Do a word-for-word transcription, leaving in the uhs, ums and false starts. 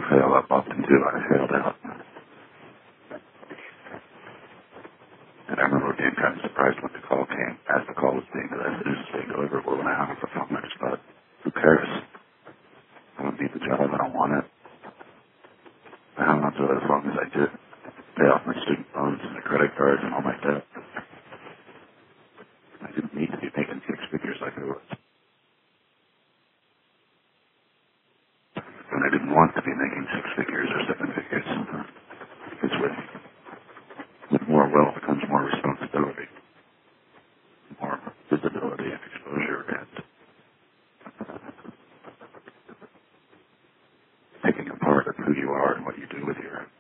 fail up often too. I failed out. And I remember being kind of surprised when the call came, as the call was being delivered. It was being delivered. Well, when I hung up the phone, I just thought, who cares? I don't need the job. I don't want it. I hung on to it as long as I did. Pay off my student loans and my credit cards and all my debt. I didn't need to be making six figures like I was. And I didn't want to be making six figures or seven figures. Because with, with more wealth comes more responsibility, more visibility and exposure, and taking a part of who you are and what you do with your